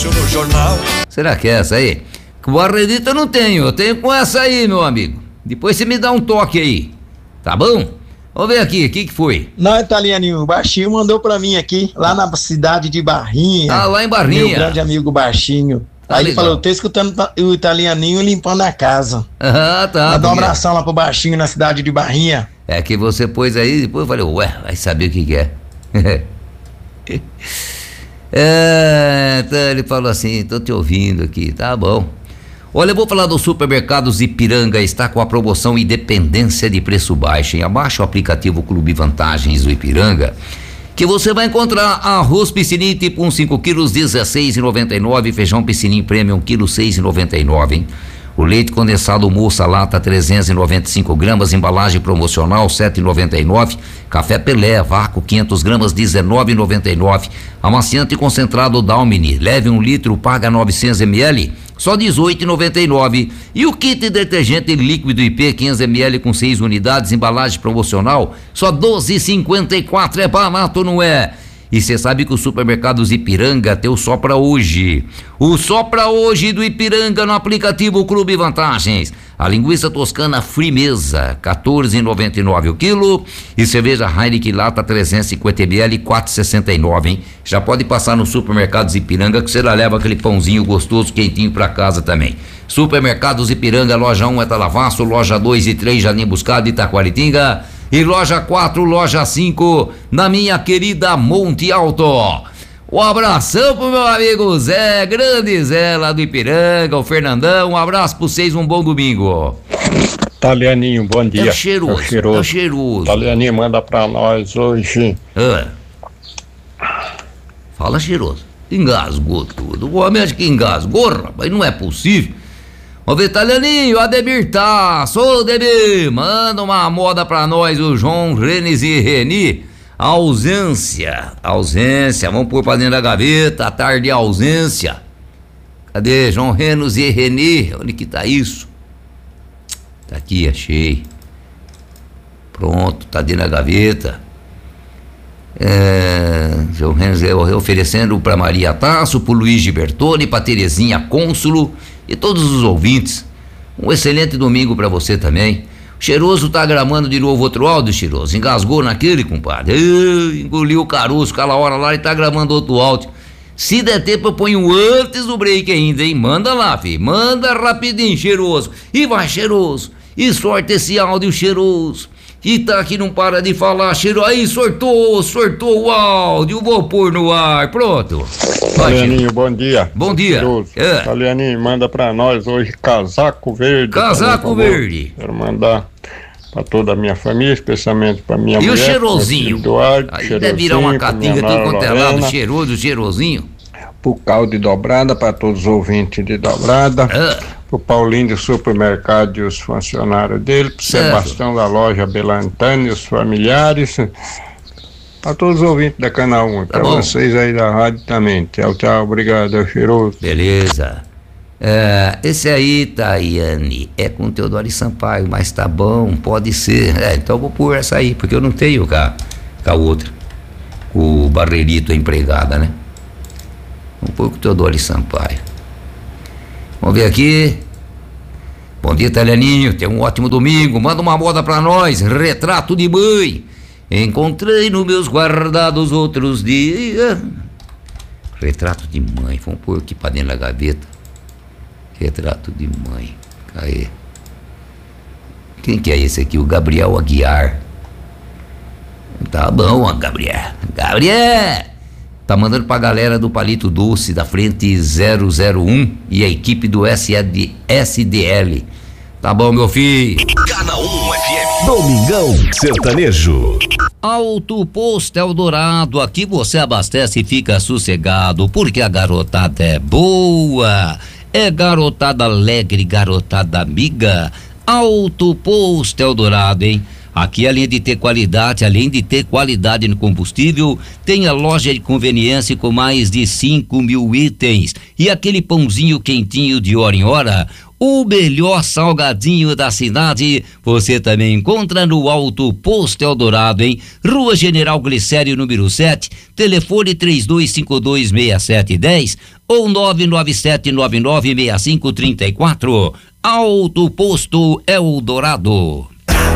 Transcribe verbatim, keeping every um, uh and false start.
anúncio no jornal. Será que é essa aí? Com Barreirito eu não tenho, eu tenho com essa aí, meu amigo. Depois você me dá um toque aí, tá bom? Vamos ver aqui, o que que foi? Não, Italianinho, o Baixinho mandou pra mim aqui, lá na cidade de Barrinha. Ah, lá em Barrinha. Meu grande amigo Baixinho. Ah, aí ele legal. falou, tô escutando o Italianinho limpando a casa. Ah, tá. Mandar um porque- abração lá pro Baixinho na cidade de Barrinha. É que você pôs aí, depois eu falei, ué, vai saber o que que é. É, então ele falou assim, tô te ouvindo aqui, tá bom. Olha, eu vou falar dos supermercados Ipiranga, está com a promoção Independência de Preço Baixo, hein? Abaixa o aplicativo Clube Vantagens do Ipiranga, que você vai encontrar arroz piscininho tipo um cinco quilos, dezesseis reais e noventa e nove, feijão piscininho premium um quilo, seis reais e noventa e nove, hein? O leite condensado moça lata trezentos e noventa e cinco gramas, embalagem promocional sete reais e noventa e nove, café Pelé vácuo quinhentas gramas dezenove reais e noventa e nove, amaciante concentrado Dalmini, leve um litro, paga novecentos mililitros, só dezoito reais e noventa e nove, e o kit detergente líquido I P quinhentos mililitros com seis unidades, embalagem promocional só doze reais e cinquenta e quatro, é barato, não é? E você sabe que o supermercados Ipiranga tem o só pra hoje. O só pra hoje do Ipiranga no aplicativo Clube Vantagens. A linguiça toscana Frimeza, quatorze reais e noventa e nove o quilo. E cerveja Heineken lata trezentos e cinquenta mililitros, quatro reais e sessenta e nove, hein? Já pode passar no supermercados Ipiranga que você lá leva aquele pãozinho gostoso, quentinho pra casa também. Supermercados Ipiranga, loja um é Talavaço, loja dois e três Jardim Buscado, Itaquaritinga. E loja quatro, loja cinco, na minha querida Monte Alto. Um abração pro meu amigo Zé, grande Zé lá do Ipiranga, o Fernandão, um abraço pra vocês, um bom domingo. Italianinho, bom dia. É o cheiroso, É o cheiroso. é o cheiroso. Italianinho, manda pra nós hoje. Ah. Fala cheiroso, engasgou tudo, o homem acha que engasgou, rapaz, não é possível. Ô Vitalianinho, Ademir tá, sou Ademir, manda uma moda pra nós, o João Renes e Reni, ausência, ausência, vamos pôr pra dentro da gaveta, a tarde de ausência. Cadê João Renes e Reni, onde que tá isso? Tá aqui, achei. Pronto, tá dentro da gaveta. É, João Renes oferecendo pra Maria Tasso, pro Luiz Gibertoni, pra Terezinha Cônsulo e todos os ouvintes. Um excelente domingo pra você também. O Cheiroso tá gramando de novo outro áudio, Cheiroso. Engasgou naquele, compadre. Ei, engoliu o caroço, aquela hora lá e tá gravando outro áudio. Se der tempo, eu ponho antes do break ainda, hein? Manda lá, filho. Manda rapidinho, Cheiroso. E vai, Cheiroso. E sorte esse áudio, Cheiroso. E tá aqui, não para de falar, Cheiro. Aí, sortou, sortou o áudio. Vou pôr no ar. Pronto. Italianinho, bom dia. Bom dia. É. Italianinho, manda pra nós hoje casaco verde. Casaco por favor. verde. Quero mandar pra toda a minha família, especialmente pra minha E mulher. o cheirosinho? Eduardo, Aí deve virar uma catinga tudo quanto é lado, cheiroso, cheirosinho. Pro Caldo de Dobrada, pra todos os ouvintes de Dobrada. Ah. Pro Paulinho do supermercado e os funcionários dele. Pro Certo. Sebastião da loja Belantane e os familiares. Pra todos os ouvintes da Canal um. Tá Pra bom. vocês aí da rádio também. Tchau, tchau. Obrigado, é cheiroso. Beleza. É, esse aí, Tayane, é com o Teodoro Sampaio, mas tá bom, pode ser. É, então eu vou pôr essa aí, porque eu não tenho com a, com a outra. O Barreirito, a empregada, né? Vamos pôr com o Teodoro Sampaio. Vamos ver aqui. Bom dia, Talianinho. Tenha um ótimo domingo. Manda uma moda pra nós. Retrato de mãe. Encontrei nos meus guardados outros dias. Retrato de mãe. Vamos pôr aqui pra dentro da gaveta. Retrato de mãe. Aí. Quem que é esse aqui? O Gabriel Aguiar. Tá bom, Gabriel. Gabriel! Tá mandando pra galera do Palito Doce, da frente zero zero um e a equipe do S D L. Tá bom, meu filho. Canal um F M. Domingão Sertanejo. Auto Posto Eldorado, aqui você abastece e fica sossegado, porque a garotada é boa. É garotada alegre, garotada amiga. Auto Posto Eldorado, hein? Aqui, além de ter qualidade, além de ter qualidade no combustível, tem a loja de conveniência com mais de cinco mil itens e aquele pãozinho quentinho de hora em hora. O melhor salgadinho da cidade você também encontra no Alto Posto Eldorado, hein? Rua General Glicério, número sete, telefone três dois cinco dois, seis sete um zero ou nove nove sete nove nove seis cinco três quatro. Alto Posto Eldorado.